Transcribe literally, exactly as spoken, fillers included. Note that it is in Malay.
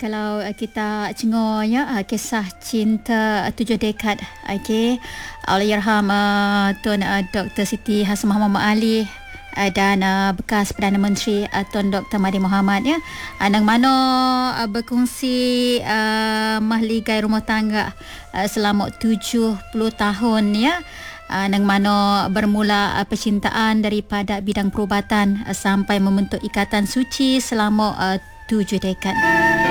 kalau uh, kita cengor ya uh, kisah cinta uh, tujuh dekad, okey, Allahyarham uh, Tuan uh, Doktor Siti Hassanah Muhammad Ali uh, dan uh, bekas Perdana Menteri uh, Tuan Doktor Mahathir Mohamad ya, uh, nang mana uh, berkongsi uh, mahligai rumah tangga uh, selama tujuh puluh tahun ya. Uh, nang mana bermula uh, percintaan daripada bidang perubatan uh, sampai membentuk ikatan suci selama uh, tujuh dekad.